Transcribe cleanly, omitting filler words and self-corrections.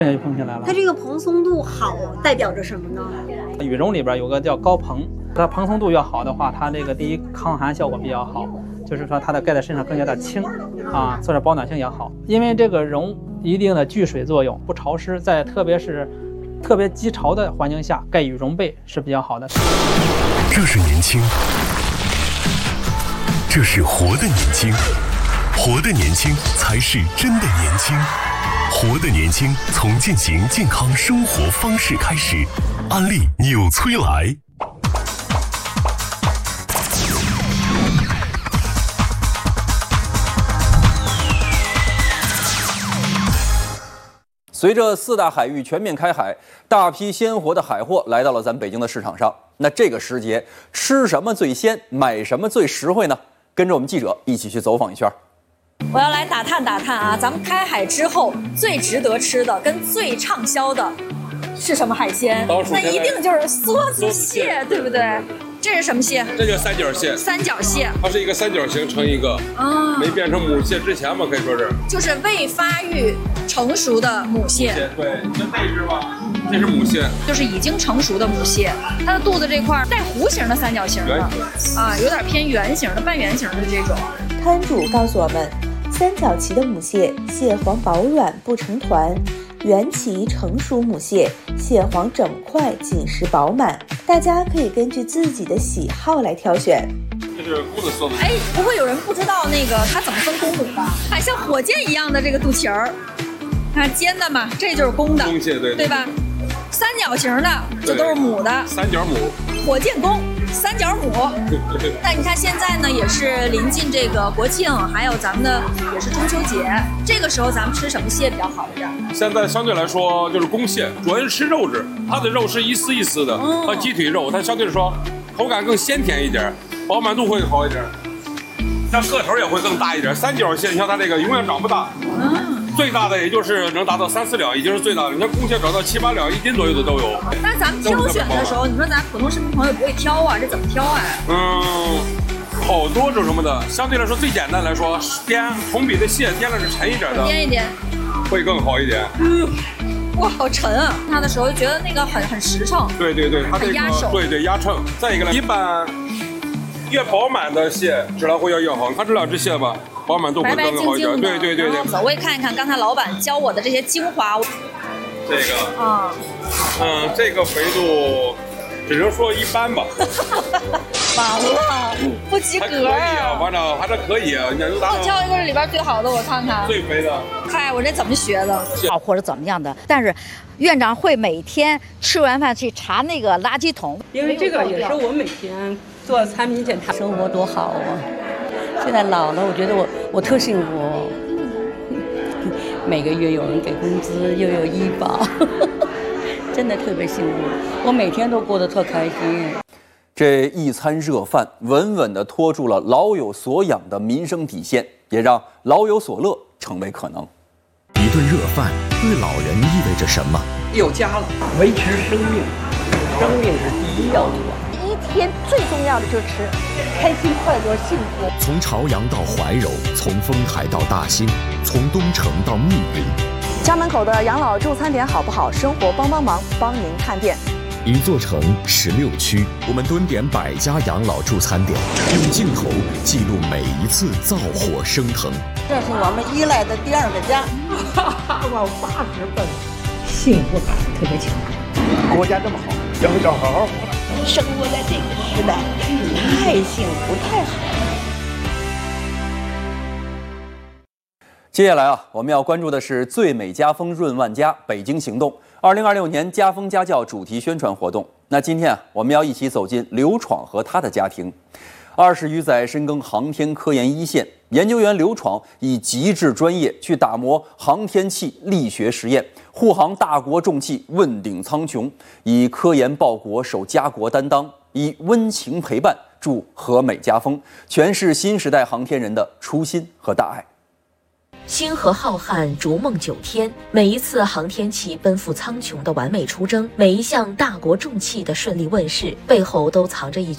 就蓬起来了。 它这个蓬松度好，代表着什么呢？ 羽绒里边有个叫高蓬，它蓬松度越好的话，它这个第一抗寒效果比较好，就是说它的盖在身上更加的轻啊，做着保暖性也好。因为这个绒一定的聚水作用，不潮湿，在特别积潮的环境下，盖羽绒被是比较好的。 这是年轻，这是活的年轻，活的年轻才是真的年轻。活的年轻，从践行健康生活方式开始。安利纽崔莱。 随着4大海域全面开海，大批鲜活的海货来到了咱北京的市场上。那这个时节，吃什么最鲜，买什么最实惠呢？跟着我们记者一起去走访一圈。 我要来打探啊，咱们开海之后最值得吃的跟最畅销的是什么海鲜？那一定就是梭子蟹，对不对？这是什么蟹？ 这叫三角蟹。 三角蟹， 它是一个三角形成一个啊，没变成母蟹之前嘛，可以说是就是未发育成熟的母蟹。 对，这只吧，这是母蟹， 就是已经成熟的母蟹，它的肚子这块带弧形的三角形的啊，有点偏圆形的、半圆形的这种。 摊主告诉我们，三角鳍的母蟹，蟹黄薄软不成团。圆鳍成熟母蟹，蟹黄整块，紧实饱满，大家可以根据自己的喜好来挑选。 这是公的梭子。 哎，不会有人不知道那个它怎么分公母吧？哎，像火箭一样的这个肚脐儿，看尖的嘛，这就是公的， 公蟹对吧？三角形的这都是母的， 三角母， 火箭公。三角母，那你看现在呢，也是临近这个国庆，还有咱们的也是中秋节，这个时候咱们吃什么蟹比较好一点？ 现在相对来说就是公蟹，主要是吃肉质，它的肉是一丝一丝的，它鸡腿肉，它相对来说口感更鲜甜一点，饱满度会好一点，它个头也会更大一点。三角蟹，你像它这个永远长不大，最大的也就是能达到3、4两，已经是最大的。你看公蟹长到7、8两、1斤左右的都有。 那咱们挑选的时候，你说咱普通市民朋友不会挑啊，这怎么挑啊？ 好多种什么的，相对来说最简单来说，同比的蟹掂了是沉一点的， 掂一掂， 会更好一点。 哇，好沉啊！它的时候觉得那个很实诚。 对，它这个压手。 对压秤。再一个呢，一般越饱满的蟹质量会要越好。你看这2只蟹吧。饱满度会更好一点，对。 我也看一看刚才老板教我的这些精华。 这个这个肥度只能说一般吧。 完了，不及格啊！ 反正可以啊。你我挑一个里边最好的，我看看。 最肥的。 嗨，我这怎么学的？ 好或者怎么样的？但是院长会每天吃完饭去查那个垃圾桶， 因为这个也是我每天做产品检查。 生活多好啊！现在老了，我觉得我特幸福，每个月有人给工资，又有医保，真的特别幸福。我每天都过得特开心。 这一餐热饭稳稳地托住了老有所养的民生底线，也让老有所乐成为可能。 一顿热饭对老人意味着什么？ 有家了，维持生命，生命是第一要素。 一天最重要的就是吃，开心、快乐、幸福。 从朝阳到怀柔，从丰台到大兴，从东城到密云。 家门口的养老助餐点好不好？生活帮帮忙，帮您看店。 一座城16区，我们蹲点100家养老助餐点，用镜头记录每一次灶火升腾。 这是我们依赖的第2个家。 我80分，幸福感特别强。 国家这么好，要好好活。 生活在这个时代，太幸福，太好了。 接下来我们要关注的是最美家风润万家北京行动2026年家风家教主题宣传活动。那今天我们要一起走进刘闯和他的家庭。20余载深耕航天科研一线，研究员刘闯以极致专业去打磨航天器力学实验，护航大国重器问鼎苍穹，以科研报国守家国担当，以温情陪伴助和美家风，诠释新时代航天人的初心和大爱。 星河浩瀚，逐梦9天，每一次航天器奔赴苍穹的完美出征，每一项大国重器的顺利问世，背后都藏着一